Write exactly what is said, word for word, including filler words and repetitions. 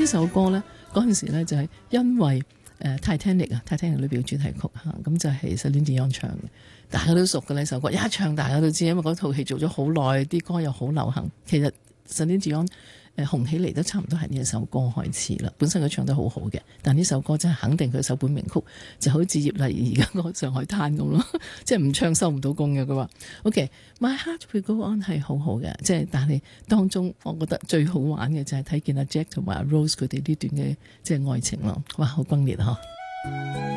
呢首歌咧，嗰陣時咧就係因為誒 Titanic 啊 Titanic 裏邊嘅主題曲嚇，咁就係 Celine Dion 唱嘅，大家都熟嘅呢首歌，一唱大家都知，因為嗰套戲做咗好耐，啲歌又好流行。其實 Celine Dion 誒紅起嚟都差唔多係呢一首歌開始啦，本身佢唱得好好嘅，但呢首歌真係肯定佢首本名曲，就好似葉麗儀而家個上海灘咁咯，即係唔唱收唔到工嘅。佢話 OK，My Heart Will Go On 係好好嘅，即係但係當中我覺得最好玩嘅就係睇見阿 Jack 同埋阿 Rose 佢哋呢段嘅即係愛情咯，哇好轟烈嗬！